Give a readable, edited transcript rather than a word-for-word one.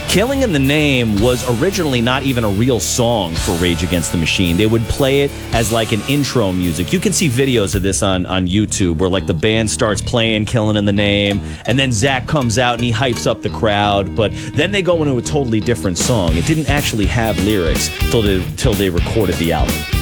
Killing in the Name was originally not even a real song for Rage Against the Machine. They would play it as like an intro music. You can see videos of this on YouTube where like the band starts playing Killing in the Name, and then Zach comes out and he hypes up the crowd, but then they go into a totally different song. It didn't actually have lyrics till they recorded the album.